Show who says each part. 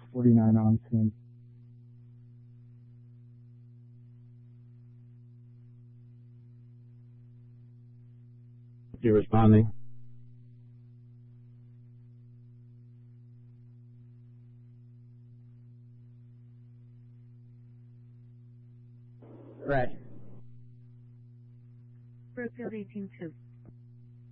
Speaker 1: 49 on scene.
Speaker 2: You responding?
Speaker 3: Red.
Speaker 4: Brookfield 18-2.